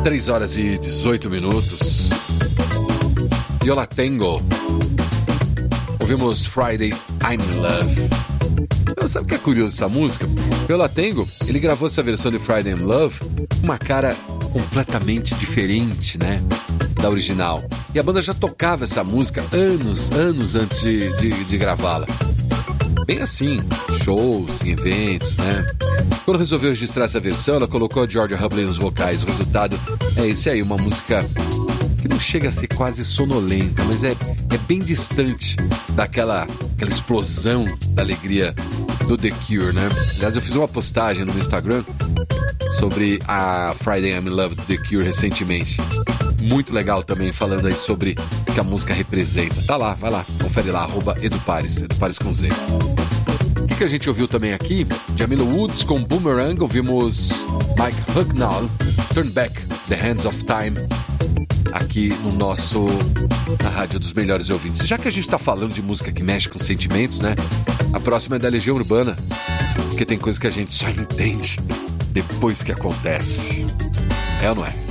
3h18. Eu La Tengo. Ouvimos Friday, I'm in Love. Sabe o que é curioso dessa música? Eu La Tengo, ele gravou essa versão de Friday I'm in Love com uma cara completamente diferente, né, da original. E a banda já tocava essa música anos antes de gravá-la. Bem assim, shows, em eventos, né? Quando resolveu registrar essa versão, ela colocou a Georgia Hubley nos vocais. O resultado é esse aí, uma música que não chega a ser quase sonolenta, mas é bem distante daquela explosão da alegria do The Cure, né? Aliás, eu fiz uma postagem no meu Instagram sobre a Friday I'm in Love do The Cure recentemente. Muito legal também, falando aí sobre o que a música representa. Tá lá, vai lá, confere lá, @edupares, Edupares com Z. O que a gente ouviu também aqui? Jamila Woods com Boomerang, ouvimos Mike Hucknall, Turn Back, The Hands of Time, aqui na Rádio dos Melhores Ouvintes. Já que a gente tá falando de música que mexe com sentimentos, né? A próxima é da Legião Urbana, porque tem coisa que a gente só entende depois que acontece. É ou não é?